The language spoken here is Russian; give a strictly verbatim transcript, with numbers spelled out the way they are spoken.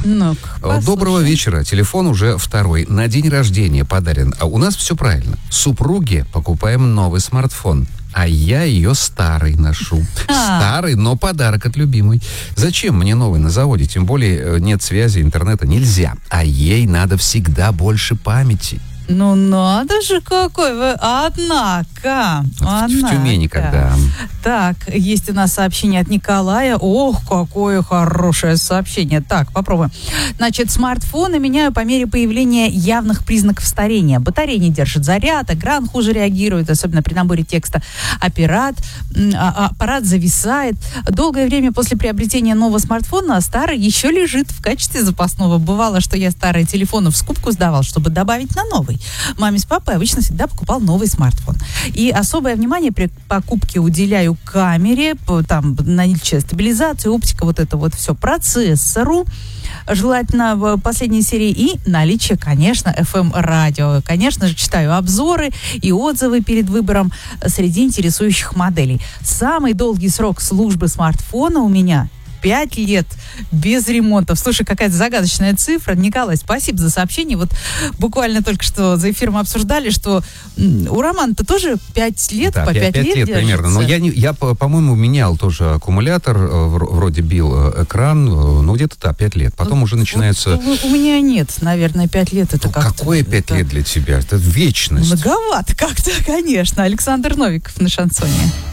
Ну, Доброго вечера. Телефон уже второй. На день рождения подарен. А у нас все правильно. Супруге покупаем новый смартфон. А я ее старый ношу. А. Старый, но подарок от любимой. Зачем мне новый на заводе? Тем более нет связи, интернета нельзя. А ей надо всегда больше памяти. Ну, надо же, какой вы, однако, в, однако. В Тюмени когда. Так, есть у нас сообщение от Николая. Ох, какое хорошее сообщение. Так, попробуем. Значит, смартфоны меняю по мере появления явных признаков старения. Батарея не держит заряд, экран хуже реагирует, особенно при наборе текста. Аппарат, а, аппарат зависает. Долгое время после приобретения нового смартфона старый еще лежит в качестве запасного. Бывало, что я старые телефоны в скупку сдавал, чтобы добавить на новый. Маме с папой обычно всегда покупал новый смартфон. И особое внимание при покупке уделяю камере, там, наличие стабилизации, оптика, вот это вот все, процессору, желательно в последней серии, и наличие, конечно, эф эм-радио. Конечно же, читаю обзоры и отзывы перед выбором среди интересующих моделей. Самый долгий срок службы смартфона у меня пять лет без ремонтов. Слушай, какая-то загадочная цифра. Николай, спасибо за сообщение. Вот буквально только что за эфиром обсуждали, что у Романа-то тоже пять лет, да, по пять лет, лет примерно. Но я, не, я, по-моему, менял тоже аккумулятор, вроде бил экран, ну где-то, да, пять лет. Потом вот, уже начинается... Вот, у меня нет, наверное, пять лет. Это ну, как-то... Какое пять лет для тебя? Это вечность. Многовато как-то, конечно. Александр Новиков на шансоне.